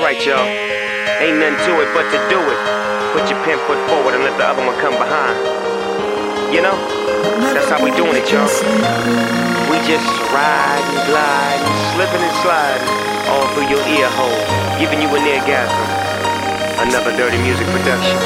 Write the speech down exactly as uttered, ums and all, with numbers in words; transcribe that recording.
right, y'all. Ain't nothing to it but to do it. Put your pen foot forward and let the other one come behind. You know, that's how we doing it, y'all. We just ride and glide and slipping and sliding all through your ear hole, giving you an eargasm. Another Dirty Music production.